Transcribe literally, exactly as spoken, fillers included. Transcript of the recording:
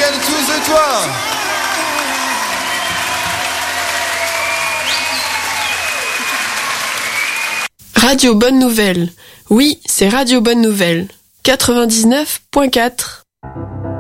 viennent tous de toi. Radio Bonne Nouvelle. Oui, c'est Radio Bonne Nouvelle. quatre-vingt-dix-neuf point quatre.